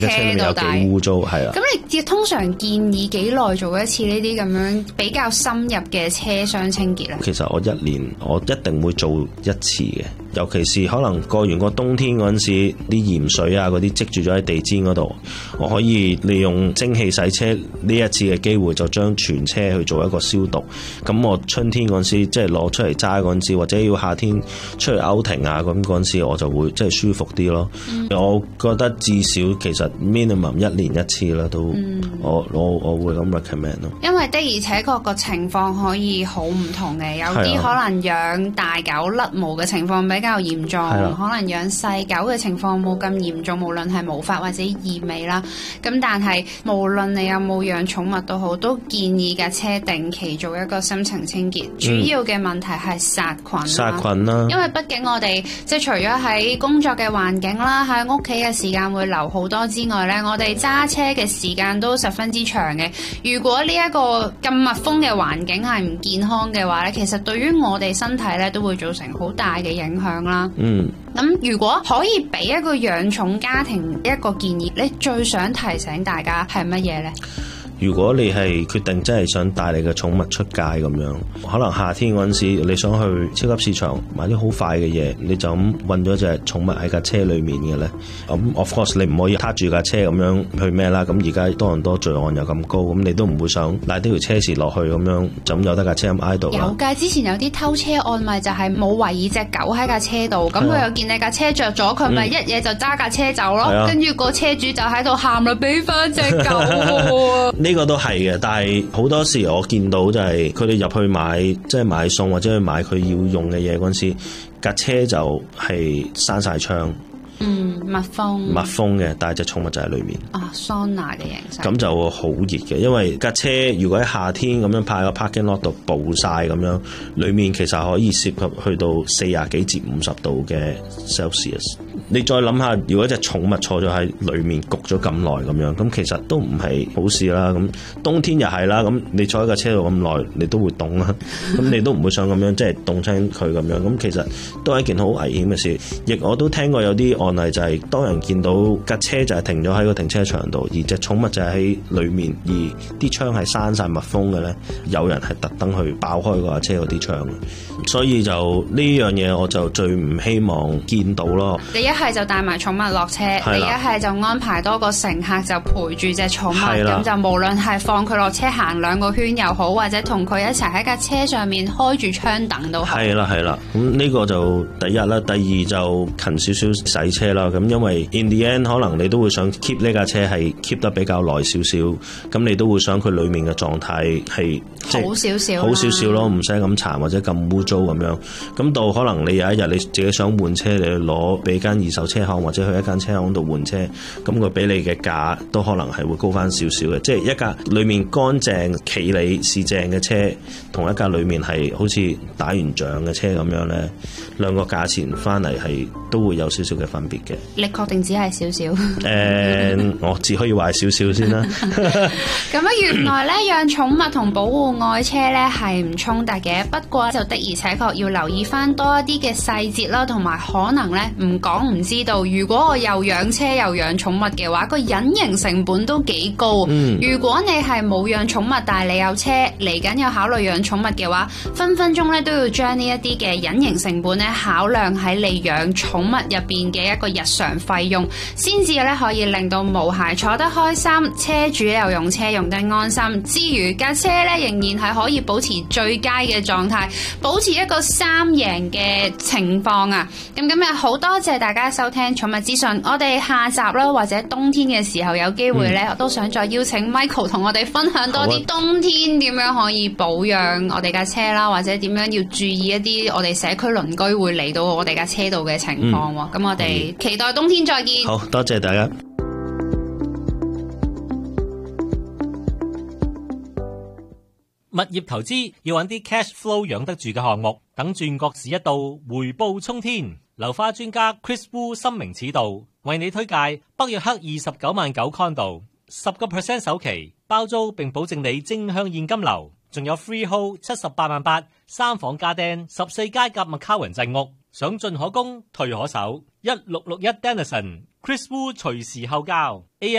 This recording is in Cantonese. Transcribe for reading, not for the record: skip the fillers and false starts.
車裏面有幾污糟，係啦。 咁你通常建議幾耐做一次呢啲咁樣比較深入嘅車廂清潔咧？ 其實我一年我一定會做一次嘅，尤其是可能過完個冬天嗰陣時，啲鹽水啊嗰啲積住咗喺地氈嗰度，我可以利用蒸汽洗車呢一次嘅機會，就將全車去做一個消毒。咁我春天嗰陣時，即係攞出嚟揸嗰陣時，或者要夏天出去 outing 啊咁嗰陣時，我就會即係舒服啲咯。我覺得至少其實 minimum 一年一次啦，都我會咁 recommend 咯。 因為的而且確個情況可以好唔同嘅，有啲可能養大狗甩毛嘅情況比較嚴重，可能養細狗嘅情況冇咁嚴重，無論係毛髮或者異味啦。咁但係無論你有冇養寵物都好，都建議架車定期做一個深層清潔。主要嘅問題係殺菌。殺菌啦， 因為畢竟我哋即係除咗喺工作嘅環境啦，喺屋企嘅時間會留好多之外呢，我哋揸車嘅時間都十分之長嘅。如果呢一個咁密封嘅環境係唔健康嘅話呢，其實對於我哋身體呢都會造成好大嘅影響啦。咁如果可以俾一個養寵家庭一個建議，你最想提醒大家係乜嘢呢？ 如果你係決定真係想帶你嘅寵物出街咁樣，可能夏天嗰陣時你想去超級市場買啲好快嘅嘢，你就咁運咗隻寵物喺架車裏面嘅咧，咁 of course 你唔可以撻住架車咁樣去咩啦。咁而家多倫多罪案又咁高，咁你都唔會想賴呢條車匙落去咁樣，就咁由得架車咁挨度。 有㗎，之前有啲偷車案咪就係冇圍住隻狗喺架車度，咁佢又見你架車着咗，佢咪一嘢就揸架車走咯，跟住個車主就喺度喊啦，俾翻隻狗。 呢個都係嘅，但係好多時我見到就係佢哋入去買即係買餸或者去買佢要用嘅嘢嗰陣時，架車就係閂晒窗，密封嘅，但係隻寵物就喺裏面。 桑拿嘅形式， 咁就會好熱嘅，因為架車如果喺夏天咁樣派個 parking lot 度暴曬咁樣，裏面其實可以涉及去到40幾至50度嘅 Celsius。你再諗下，如果隻寵物坐咗喺裏面焗咗咁耐咁樣，咁其實都唔係好事啦。咁冬天又係啦，咁你坐喺架車度咁耐，你都會凍啦。咁你都唔會想咁樣即係凍親佢咁樣。咁其實都係一件好危險嘅事。亦我都聽過有啲案例就係當人見到架車就係停咗喺個停車場度，而隻寵物就係喺裏面，而啲窗係閂晒密封嘅咧，有人係特登去爆開架車嗰啲窗。所以就呢樣嘢我就最唔希望見到咯。 你一係就帶埋寵物落車，你一係就安排多個乘客就陪住隻寵物，咁就無論係放佢落車行2個圈又好，或者同佢一齊喺架車上面開住窗等都好。係啦， 咁呢個就第一啦，第二就勤少少洗車啦。咁因為 in the end 可能你都會想 keep 呢架車係 keep 得比較耐少少，咁你都會想佢裡面嘅狀態係好少少咯，唔使咁殘或者咁污糟咁樣。咁到可能你有一日你自己想換車，你去攞俾間二手車行或者去一間車行度換車，咁佢俾你嘅價都可能係會高翻少少嘅。即係一架裡面乾淨企理是正嘅車，同一架裡面係好似打完仗嘅車咁樣咧，兩個價錢翻嚟係都會有少少嘅分別嘅。 你確定只係少少？ 我只可以話少少先啦。 咁原來咧養寵物同保護愛車咧係唔衝突嘅，不過就的而且確要留意翻多一啲嘅細節啦，同埋可能咧唔講唔知道。如果我又養車又養寵物嘅話，個隱形成本都幾高。如果你係冇養寵物，但係你有車嚟緊有考慮養寵物嘅話，分分鐘咧都要將呢一啲嘅隱形成本咧考量喺你養寵物入邊嘅一個日常費用，先至咧可以令到毛孩坐得開心，車主又用車用得安心之餘，架車咧仍然係可以保持最佳嘅狀態，保持一個3贏嘅情況啊！咁今日好多謝大家收聽寵物資訊，我哋下集啦，或者冬天嘅時候有機會咧，我都想再邀請 Michael 同我哋分享多啲冬天點樣可以保養我哋架車啦，或者點樣要注意一啲我哋社區鄰居會嚟到我哋架車度嘅情況喎。咁我哋期待冬天再見。 好多謝大家。 物業投資要揾啲 cash flow 養得住嘅項目，等轉角市一到，回報沖天。樓花專家 Chris Wu 深明此道，為你推介北約克29萬9 condo， 10% 首期包租並保證你正向現金流，仲有 freehold 78萬8 3房家丁14街夾麥卡雲鎮屋，想進可攻退可守。1661 Denison Chris Wu 隨時候教。